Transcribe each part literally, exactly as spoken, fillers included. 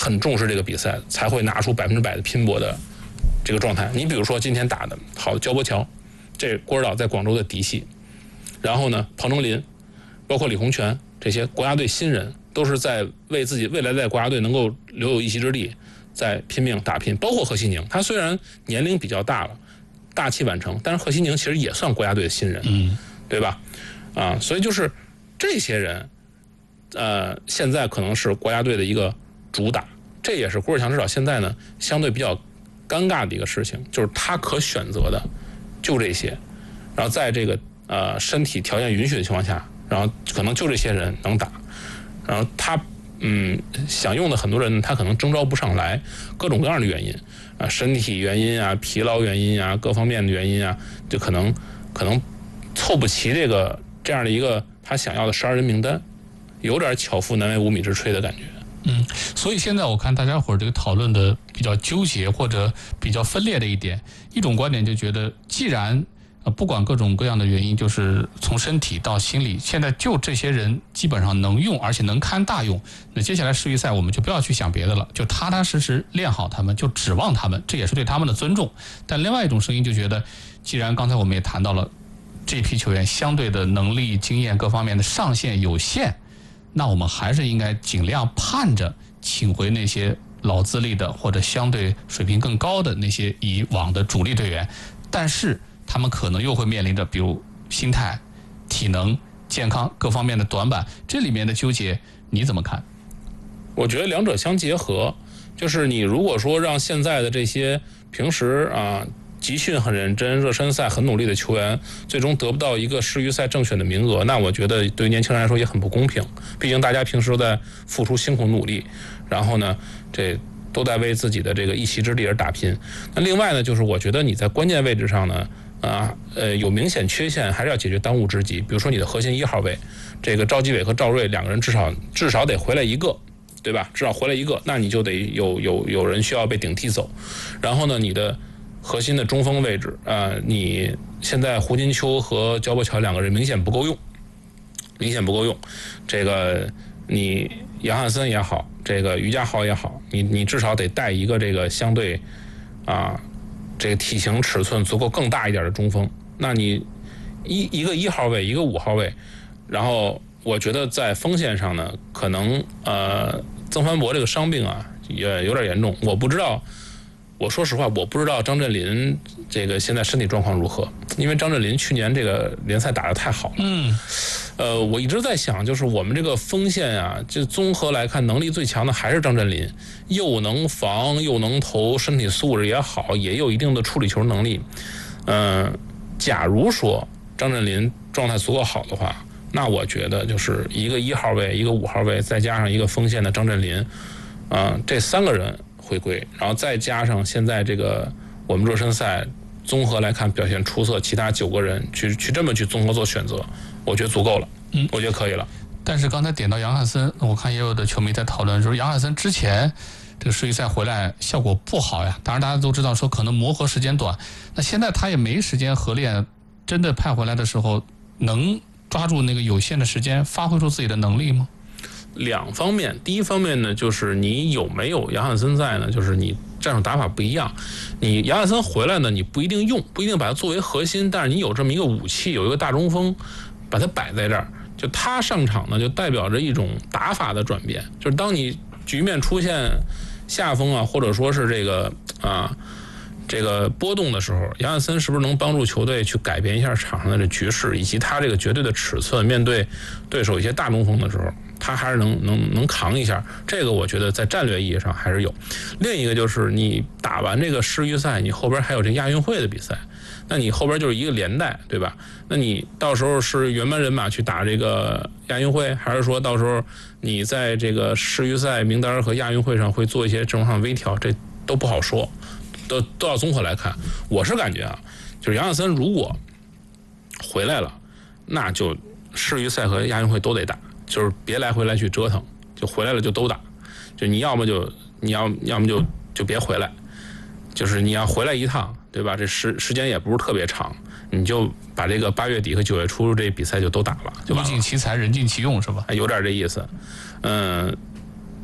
很重视这个比赛，才会拿出百分之百的拼搏的这个状态。你比如说今天打的好的焦博乔，这郭指导在广州的嫡系，然后呢庞征林，包括李洪权这些国家队新人，都是在为自己未来在国家队能够留有一席之地在拼命打拼。包括何西宁，他虽然年龄比较大了，大器晚成，但是何西宁其实也算国家队的新人， 嗯， 对吧？啊，所以就是这些人，呃，现在可能是国家队的一个主打，这也是郭士强指导现在呢相对比较尴尬的一个事情，就是他可选择的就这些，然后在这个呃身体条件允许的情况下，然后可能就这些人能打，然后他嗯想用的很多人他可能征召不上来，各种各样的原因啊，身体原因啊、疲劳原因啊、各方面的原因啊，就可能可能凑不齐这个这样的一个他想要的十二人名单，有点巧妇难为无米之炊的感觉。 嗯，所以现在我看大家伙儿这个讨论的比较纠结或者比较分裂的一点，一种观点就觉得，既然呃不管各种各样的原因，就是从身体到心理，现在就这些人基本上能用，而且能堪大用，那接下来世预赛我们就不要去想别的了，就踏踏实实练好他们，就指望他们，这也是对他们的尊重。但另外一种声音就觉得，既然刚才我们也谈到了这批球员相对的能力、经验各方面的上限有限，那我们还是应该尽量盼着请回那些老资历的或者相对水平更高的那些以往的主力队员，但是他们可能又会面临着比如心态、体能、健康各方面的短板，这里面的纠结你怎么看？ 我觉得两者相结合，就是你如果说让现在的这些平时啊集训很认真、热身赛很努力的球员，最终得不到一个世预赛正选的名额，那我觉得对于年轻人来说也很不公平。毕竟大家平时都在付出辛苦努力，然后呢，这都在为自己的这个一席之地而打拼。那另外呢，就是我觉得你在关键位置上呢，啊，呃，有明显缺陷，还是要解决当务之急。比如说你的核心一号位，这个赵继伟和赵睿两个人至少至少得回来一个，对吧？至少回来一个，那你就得有有有人需要被顶替走。然后呢，你的核心的中锋位置啊、呃，你现在胡金秋和焦博乔两个人明显不够用，明显不够用。这个你杨汉森也好，这个于家豪也好，你你至少得带一个这个相对啊，这个体型尺寸足够更大一点的中锋。那你一一个一号位，一个五号位，然后我觉得在锋线上呢，可能呃曾凡博这个伤病啊也有点严重，我不知道。我说实话，我不知道张镇麟这个现在身体状况如何，因为张镇麟去年这个联赛打得太好了。 嗯， 呃，我一直在想，就是我们这个锋线啊，就综合来看，能力最强的还是张镇麟，又能防又能投，身体素质也好，也有一定的处理球能力。嗯、呃，假如说张镇麟状态足够好的话，那我觉得就是一个一号位，一个五号位，再加上一个锋线的张镇麟，啊、呃，这三个人回归，然后再加上现在这个我们热身赛综合来看表现出色，其他九个人去去这么去综合做选择，我觉得足够了，嗯，我觉得可以了。 但是刚才点到杨汉森，我看也有的球迷在讨论，就是杨汉森之前这个世预赛回来效果不好呀，当然大家都知道说可能磨合时间短，那现在他也没时间合练，真的派回来的时候能抓住那个有限的时间发挥出自己的能力吗？ 两方面，第一方面呢，就是你有没有杨汉森在呢？就是你战术打法不一样，你杨汉森回来呢，你不一定用，不一定把它作为核心，但是你有这么一个武器，有一个大中锋，把它摆在这儿，就他上场呢，就代表着一种打法的转变。就是当你局面出现下风啊，或者说是这个啊这个波动的时候，杨汉森是不是能帮助球队去改变一下场上的这局势，以及他这个绝对的尺寸，面对对手一些大中锋的时候，他还是能能能扛一下，这个我觉得在战略意义上还是有。另一个就是你打完这个世预赛，你后边还有这亚运会的比赛，那你后边就是一个连带，对吧？那你到时候是原班人马去打这个亚运会，还是说到时候你在这个世预赛名单和亚运会上会做一些阵容上微调，这都不好说，都都要综合来看。我是感觉啊，就是杨汉森如果回来了，那就世预赛和亚运会都得打。就是别来回来去折腾，就回来了就都打，就你要么就你要要么就就别回来，就是你要回来一趟，对吧？这时时间也不是特别长，你就把这个八月底和九月初这比赛就都打了，就物尽其才，人尽其用，是吧？ 有点这意思。嗯，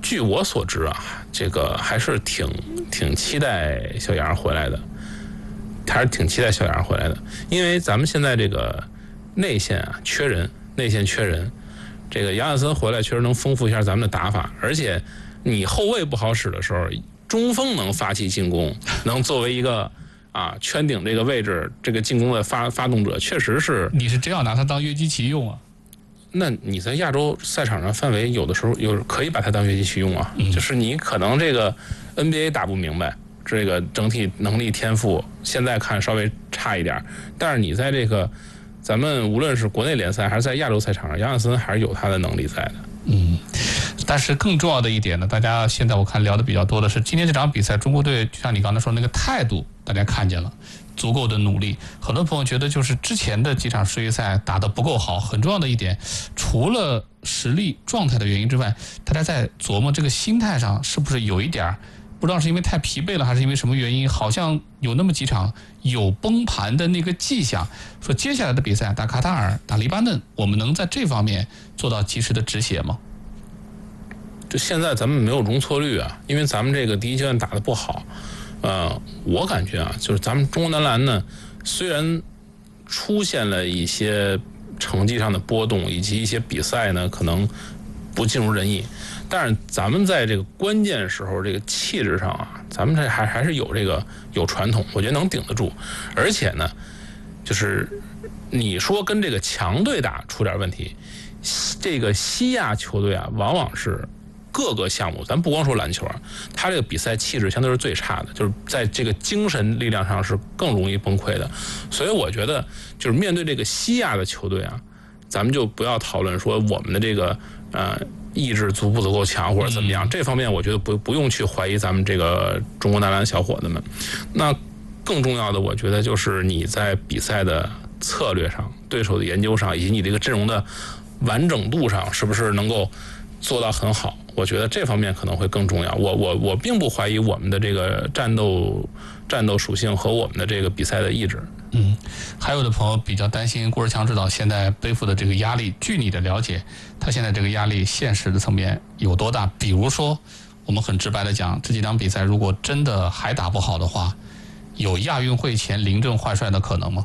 据我所知啊，这个还是挺挺期待小杨回来的，还是挺期待小杨回来的，因为咱们现在这个内线啊缺人，内线缺人，这个杨汉森回来确实能丰富一下咱们的打法，而且你后卫不好使的时候，中锋能发起进攻，能作为一个啊圈顶这个位置这个进攻的发发动者，确实是。 你是真要拿他当约基奇用啊？ 那你在亚洲赛场上范围有的时候有可以把它当约基奇用啊，嗯、就是你可能这个 N B A 打不明白，这个整体能力天赋现在看稍微差一点，但是你在这个咱们无论是国内联赛还是在亚洲赛场上，杨汉森还是有他的能力在的。 嗯，但是更重要的一点呢，大家现在我看聊的比较多的是今天这场比赛，中国队就像你刚才说那个态度，大家看见了。足够的努力，很多朋友觉得就是之前的几场世预赛打得不够好。很重要的一点，除了实力状态的原因之外，大家在琢磨这个心态上是不是有一点，不知道是因为太疲惫了，还是因为什么原因，好像有那么几场有崩盘的那个迹象。说接下来的比赛打卡塔尔、打黎巴嫩，我们能在这方面做到及时的止血吗？ 就现在咱们没有容错率啊，因为咱们这个第一阶段打得不好。呃，我感觉啊，就是咱们中国男篮呢，虽然出现了一些成绩上的波动，以及一些比赛呢可能不尽如人意，但是咱们在这个关键时候，这个气质上啊，咱们这还还是有这个有传统，我觉得能顶得住。而且呢，就是你说跟这个强队打出点问题，这个西亚球队啊，往往是。各个项目，咱不光说篮球啊，他这个比赛气质相对是最差的，就是在这个精神力量上是更容易崩溃的。所以我觉得，就是面对这个西亚的球队啊，咱们就不要讨论说我们的这个呃意志足不足够强或者怎么样，这方面我觉得不不用去怀疑咱们这个中国男篮小伙子们。那更重要的，我觉得就是你在比赛的策略上、对手的研究上，以及你这个阵容的完整度上，是不是能够做到很好？我觉得这方面可能会更重要。我我我并不怀疑我们的这个战斗战斗属性和我们的这个比赛的意志。 嗯，还有的朋友比较担心郭士强指导现在背负的这个压力。据你的了解，他现在这个压力现实的层面有多大？比如说，我们很直白的讲，这几场比赛如果真的还打不好的话，有亚运会前临阵换帅的可能吗？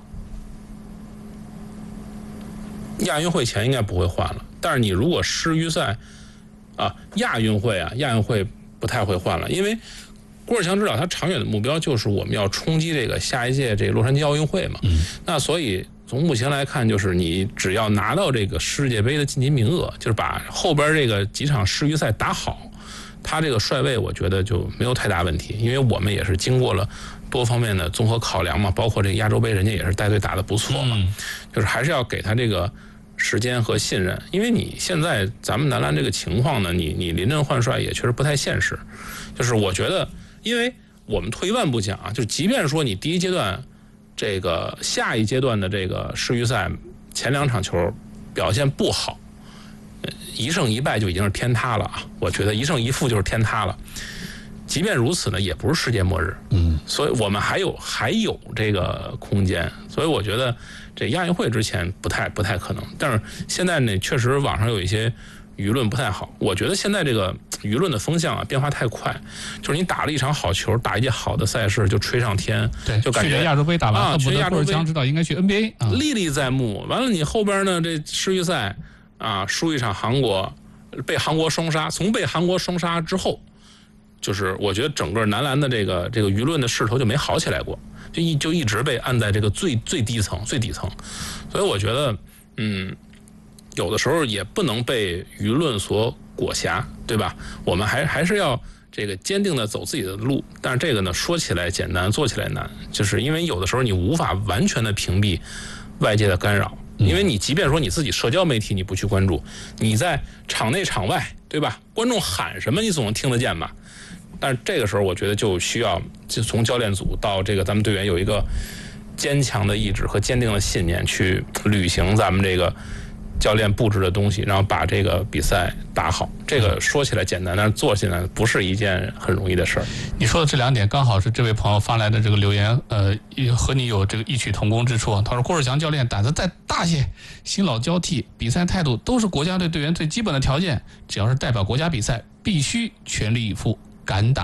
亚运会前应该不会换了，但是你如果世预赛。啊，亚运会啊，亚运会不太会换了，因为郭士强指导他长远的目标就是我们要冲击这个下一届这个洛杉矶奥运会嘛。嗯。那所以从目前来看，就是你只要拿到这个世界杯的晋级名额，就是把后边这个几场世预赛打好，他这个帅位我觉得就没有太大问题，因为我们也是经过了多方面的综合考量嘛，包括这个亚洲杯人家也是带队打得不错嘛，嗯、就是还是要给他这个。时间和信任，因为你现在咱们男篮这个情况呢，你你临阵换帅也确实不太现实。就是我觉得，因为我们退一万步讲啊，就即便说你第一阶段这个下一阶段的这个世预赛前两场球表现不好，一胜一败就已经是天塌了啊！我觉得一胜一负就是天塌了。即便如此呢，也不是世界末日，嗯，所以我们还有还有这个空间，所以我觉得这亚运会之前不太不太可能，但是现在呢，确实网上有一些舆论不太好，我觉得现在这个舆论的风向啊变化太快，就是你打了一场好球，打一届好的赛事就吹上天， 对， 就感觉去年亚洲杯打完， 啊， 去亚洲杯知道应该去 N B A，、嗯、 历历在目。完了，你后边呢这世预赛啊输一场韩国，被韩国双杀，从被韩国双杀之后。就是我觉得整个男篮的这个这个舆论的势头就没好起来过，就一就一直被按在这个最最低层最底层，所以我觉得嗯，有的时候也不能被舆论所裹挟，对吧？我们还还是要这个坚定的走自己的路，但是这个呢说起来简单，做起来难，就是因为有的时候你无法完全的屏蔽外界的干扰，因为你即便说你自己社交媒体你不去关注，你在场内场外，对吧？观众喊什么你总能听得见吧？但是这个时候，我觉得就需要就从教练组到这个咱们队员有一个坚强的意志和坚定的信念，去履行咱们这个教练布置的东西，然后把这个比赛打好。这个说起来简单，但是做起来不是一件很容易的事儿。 你说的这两点刚好是这位朋友发来的这个留言，呃，和你有这个异曲同工之处。他说郭士强教练胆子再大些，新老交替，比赛态度都是国家队队员最基本的条件，只要是代表国家比赛。 必须全力以赴，敢打